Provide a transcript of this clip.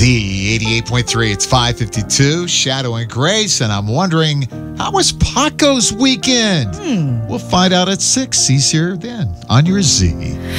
Z 88.3. It's 5:52. Shadow and Grace, and I'm wondering, how was Paco's weekend? We'll find out at 6. He's here then on your Z.